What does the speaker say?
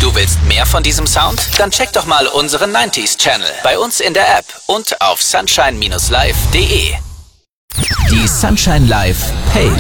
Du willst mehr von diesem Sound? Dann check doch mal unseren 90s Channel bei uns in der App und auf sunshine-live.de. Die Sunshine Live Page.